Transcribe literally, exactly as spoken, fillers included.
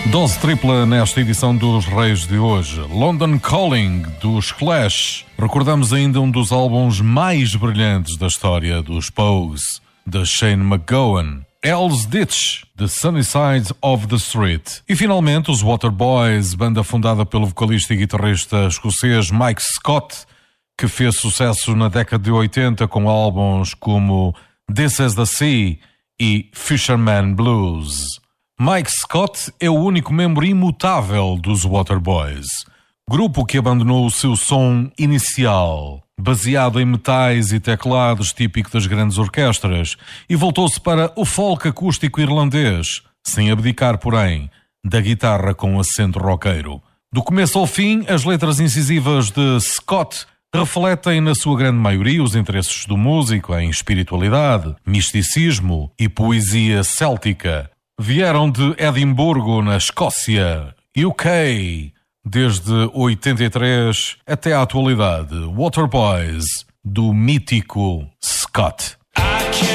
Dose tripla nesta edição dos Reis de hoje. London Calling, dos Clash. Recordamos ainda um dos álbuns mais brilhantes da história dos Pogues, de Shane MacGowan. Hell's Ditch, The Sunny Side of the Street. E finalmente os Waterboys, banda fundada pelo vocalista e guitarrista escocês Mike Scott, que fez sucesso na década de oitenta com álbuns como This Is the Sea e Fisherman Blues. Mike Scott é o único membro imutável dos Waterboys, grupo que abandonou o seu som inicial, baseado em metais e teclados típico das grandes orquestras, e voltou-se para o folk acústico irlandês, sem abdicar, porém, da guitarra com acento roqueiro. Do começo ao fim, as letras incisivas de Scott refletem, na sua grande maioria, os interesses do músico em espiritualidade, misticismo e poesia céltica. Vieram de Edimburgo, na Escócia, U K, desde oitenta e três até à atualidade. Waterboys, do mítico Scott.